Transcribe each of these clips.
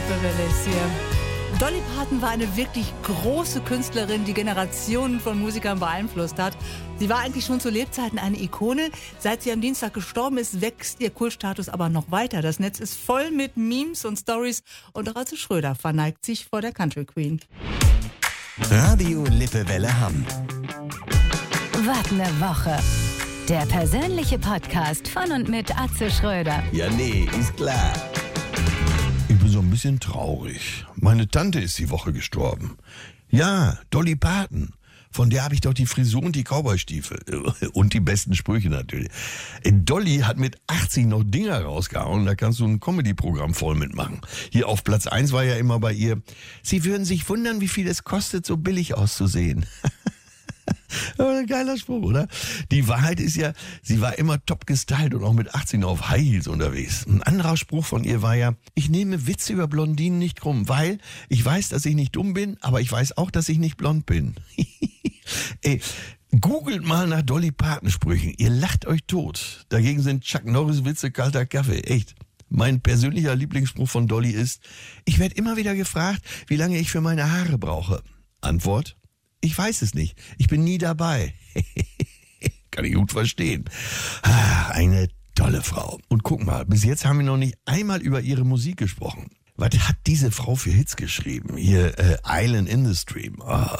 Lippewelle ist hier. Dolly Parton war eine wirklich große Künstlerin, die Generationen von Musikern beeinflusst hat. Sie war eigentlich schon zu Lebzeiten eine Ikone. Seit sie am Dienstag gestorben ist, wächst ihr Kultstatus aber noch weiter. Das Netz ist voll mit Memes und Stories und auch Atze Schröder verneigt sich vor der Country Queen. Radio Lippewelle Hamm. Was ne Woche. Der persönliche Podcast von und mit Atze Schröder. Ja, nee, ist klar. Ich bin so ein bisschen traurig. Meine Tante ist die Woche gestorben. Ja, Dolly Parton. Von der habe ich doch die Frisur und die Cowboystiefel. Und die besten Sprüche natürlich. Dolly hat mit 80 noch Dinger rausgehauen. Da kannst du ein Comedy-Programm voll mitmachen. Hier auf Platz 1 war ja immer bei ihr: Sie würden sich wundern, wie viel es kostet, so billig auszusehen. Ein geiler Spruch, oder? Die Wahrheit ist ja, sie war immer top gestylt und auch mit 18 noch auf High Heels unterwegs. Ein anderer Spruch von ihr war ja: Ich nehme Witze über Blondinen nicht krumm, weil ich weiß, dass ich nicht dumm bin, aber ich weiß auch, dass ich nicht blond bin. Ey, googelt mal nach Dolly Parton Sprüchen. Ihr lacht euch tot. Dagegen sind Chuck Norris Witze kalter Kaffee. Echt. Mein persönlicher Lieblingsspruch von Dolly ist: Ich werde immer wieder gefragt, wie lange ich für meine Haare brauche. Antwort: Ich weiß es nicht. Ich bin nie dabei. Kann ich gut verstehen. Eine tolle Frau. Und guck mal, bis jetzt haben wir noch nicht einmal über ihre Musik gesprochen. Was hat diese Frau für Hits geschrieben? Hier, Island in the Stream.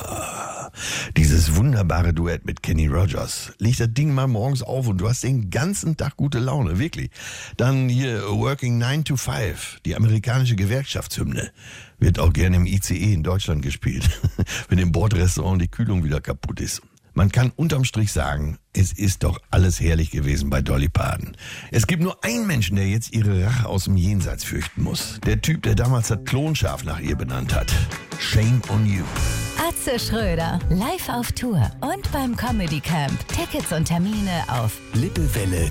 Dieses wunderbare Duett mit Kenny Rogers. Leg das Ding mal morgens auf und du hast den ganzen Tag gute Laune, wirklich. Dann hier Working 9 to 5, die amerikanische Gewerkschaftshymne. Wird auch gerne im ICE in Deutschland gespielt, wenn im Bordrestaurant die Kühlung wieder kaputt ist. Man kann unterm Strich sagen, es ist doch alles herrlich gewesen bei Dolly Parton. Es gibt nur einen Menschen, der jetzt ihre Rache aus dem Jenseits fürchten muss. Der Typ, der damals das Klonschaf nach ihr benannt hat. Shame on you. Atze Schröder, live auf Tour und beim Comedy Camp. Tickets und Termine auf lippewelle.de